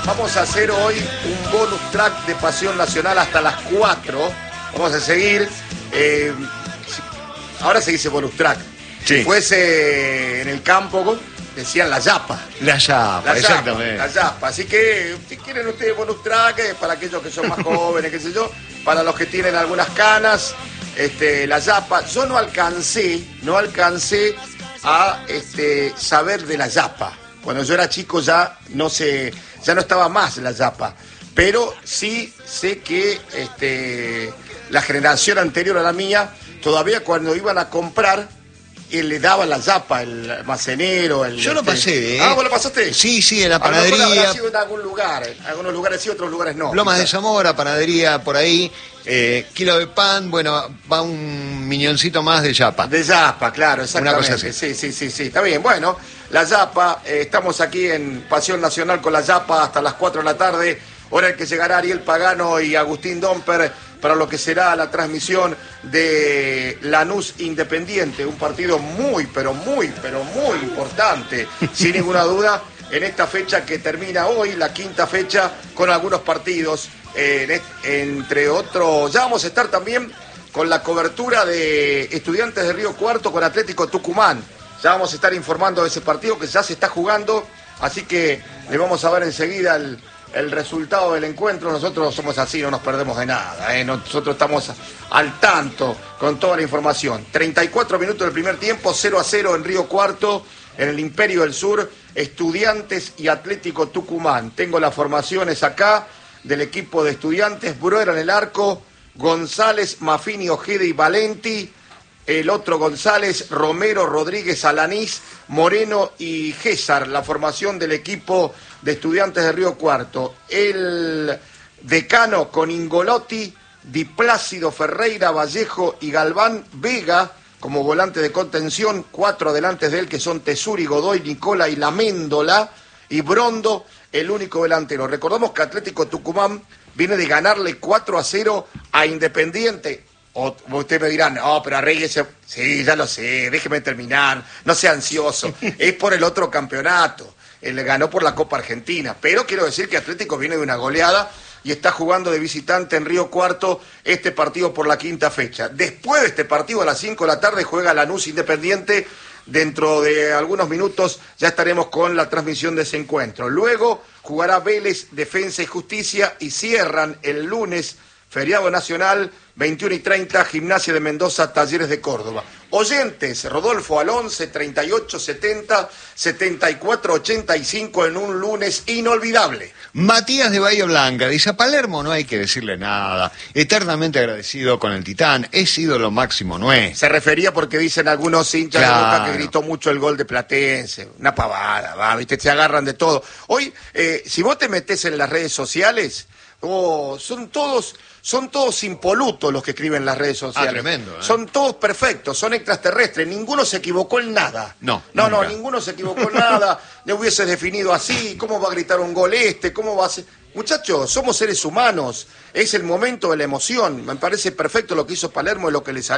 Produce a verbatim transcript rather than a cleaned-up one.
Vamos a hacer hoy un bonus track de Pasión Nacional hasta las cuatro. Vamos a seguir. Eh, ahora se dice bonus track. Sí. Si fuese en el campo, decían la yapa. La yapa, La exactamente. yapa, la yapa. Así que, si quieren ustedes bonus track, eh, para aquellos que son más jóvenes, qué sé yo, para los que tienen algunas canas, este, la yapa. Yo no alcancé, no alcancé a este, saber de la yapa. Cuando yo era chico ya no se, ya no estaba más la yapa. Pero sí sé que este, la generación anterior a la mía, todavía cuando iban a comprar, él le daba la yapa, el almacenero. El, Yo lo este... pasé, ¿eh? Ah, ¿vos lo pasaste? Sí, sí, en la A lo mejor panadería. habrá sido en algún lugar. En algunos lugares sí, otros lugares no. Lomas de quizás. Zamora, panadería por ahí, eh, kilo de pan, bueno, va un miñoncito más de yapa. De yapa, claro, exactamente. Una cosa así. Sí, sí, sí, sí. Está bien, bueno, la yapa, eh, estamos aquí en Pasión Nacional con la yapa hasta las cuatro de la tarde, hora en que llegará Ariel Pagano y Agustín Domper para lo que será la transmisión de Lanús Independiente, un partido muy, pero muy, pero muy importante, sin ninguna duda, en esta fecha que termina hoy, la quinta fecha, con algunos partidos, eh, entre otros, ya vamos a estar también con la cobertura de Estudiantes de Río Cuarto con Atlético Tucumán. Ya vamos a estar informando de ese partido que ya se está jugando, así que le vamos a ver enseguida el, el resultado del encuentro. Nosotros somos así, no nos perdemos de nada, ¿eh? Nosotros estamos al tanto con toda la información. treinta y cuatro minutos del primer tiempo, cero a cero en Río Cuarto, en el Imperio del Sur, Estudiantes y Atlético Tucumán. Tengo las formaciones acá del equipo de Estudiantes: Bruera en el arco, González, Mafini, Ojeda y Valenti. El otro González, Romero, Rodríguez, Alanís, Moreno y Gésar, la formación del equipo de Estudiantes de Río Cuarto. El decano con Ingolotti, Di Plácido, Ferreira, Vallejo y Galván, Vega como volante de contención, cuatro adelantes de él que son Tesuri, Godoy, Nicola y Laméndola, y Brondo, el único delantero. Recordamos que Atlético Tucumán viene de ganarle cuatro a cero a Independiente. O usted me dirá, no, pero arréguese. Sí, ya lo sé, déjeme terminar, no sea ansioso. Es por el otro campeonato. Él ganó por la Copa Argentina. Pero quiero decir que Atlético viene de una goleada y está jugando de visitante en Río Cuarto este partido por la quinta fecha. Después de este partido, a las cinco de la tarde, juega Lanús Independiente. Dentro de algunos minutos ya estaremos con la transmisión de ese encuentro. Luego jugará Vélez, Defensa y Justicia, y cierran el lunes, feriado nacional, veintiuno y treinta, Gimnasia de Mendoza, Talleres de Córdoba. Oyentes, Rodolfo al once, treinta y ocho, setenta, setenta y cuatro, ochenta y cinco en un lunes inolvidable. Matías de Bahía Blanca dice: a Palermo no hay que decirle nada, eternamente agradecido con el Titán, es ídolo máximo nuestro. Se refería porque dicen algunos hinchas Claro. de Boca que gritó mucho el gol de Platense, una pavada, va, viste, se agarran de todo. Hoy, eh, si vos te metés en las redes sociales, oh, son todos... Son todos impolutos los que escriben en las redes sociales. Ah, tremendo, ¿eh? Son todos perfectos, son extraterrestres. Ninguno se equivocó en nada. No, no, nunca. no, ninguno se equivocó en nada. Le hubieses definido así. ¿Cómo va a gritar un gol este? ¿Cómo va a ser? Muchachos, somos seres humanos. Es el momento de la emoción. Me parece perfecto lo que hizo Palermo y lo que le salió.